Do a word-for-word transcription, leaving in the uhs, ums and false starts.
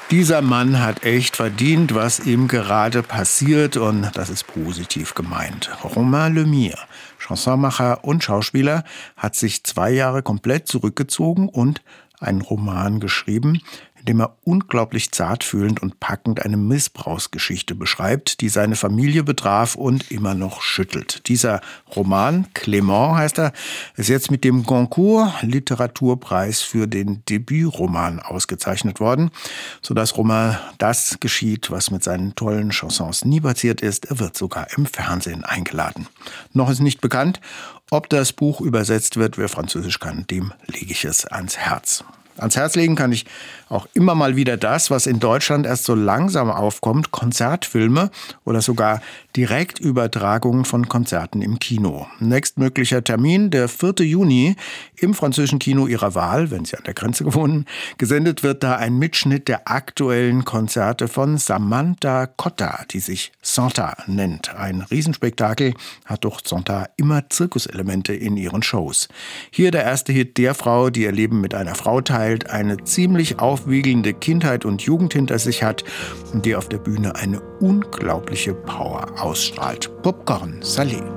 Dieser Mann hat echt verdient, was ihm gerade passiert, und das ist positiv gemeint. Romain Lemire, Chansonmacher und Schauspieler, hat sich zwei Jahre komplett zurückgezogen und einen Roman geschrieben, in dem er unglaublich zartfühlend und packend eine Missbrauchsgeschichte beschreibt, die seine Familie betraf und immer noch schüttelt. Dieser Roman, Clément heißt er, ist jetzt mit dem Goncourt Literaturpreis für den Debütroman ausgezeichnet worden, sodass Romain das geschieht, was mit seinen tollen Chansons nie passiert ist. Er wird sogar im Fernsehen eingeladen. Noch ist nicht bekannt, ob das Buch übersetzt wird. Wer Französisch kann, dem lege ich es ans Herz. Ans Herz legen kann ich auch immer mal wieder das, was in Deutschland erst so langsam aufkommt, Konzertfilme oder sogar Direktübertragungen von Konzerten im Kino. Nächstmöglicher Termin, der vierte Juni, im französischen Kino Ihrer Wahl, wenn Sie an der Grenze wohnen. Gesendet wird da ein Mitschnitt der aktuellen Konzerte von Samantha Cotta, die sich Santa nennt. Ein Riesenspektakel, hat doch Santa immer Zirkuselemente in ihren Shows. Hier der erste Hit der Frau, die ihr Leben mit einer Frau teilt, eine ziemlich aufwiegelnde Kindheit und Jugend hinter sich hat und die auf der Bühne eine unglaubliche Power ausstrahlt. Popcorn Salé.